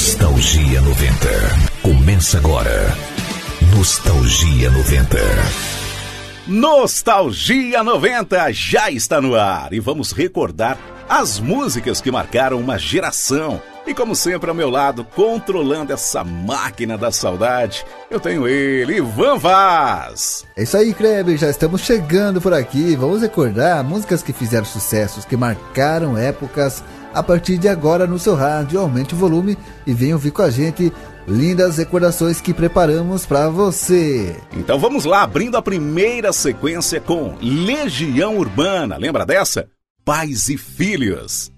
Nostalgia 90. Começa agora. Nostalgia 90. Nostalgia 90 já está no ar e vamos recordar as músicas que marcaram uma geração. E como sempre ao meu lado, controlando essa máquina da saudade, eu tenho ele, Ivan Vaz. É isso aí, Kleber, já estamos chegando por aqui. Vamos recordar músicas que fizeram sucessos, que marcaram épocas. A partir de agora no seu rádio, aumente o volume e venha ouvir com a gente lindas recordações que preparamos para você. Então vamos lá, abrindo a primeira sequência com Legião Urbana. Lembra dessa? Pais e Filhos.